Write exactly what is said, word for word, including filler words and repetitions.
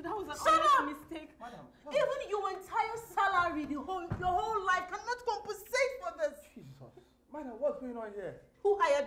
That was an Shut honest up! mistake. Madam. Even your entire salary, the whole, your whole life cannot compensate for this. Jesus. Madam, what's going on here? Who hired